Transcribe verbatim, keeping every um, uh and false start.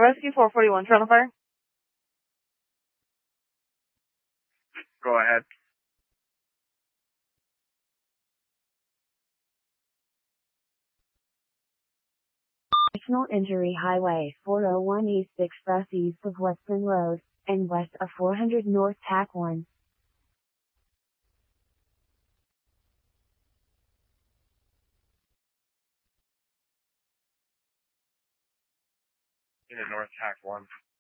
Rescue four forty-one, trying to fire. Go ahead. Personal injury highway four oh one East Express east of Western Road, and west of four hundred North Tack one. In the North Tack one.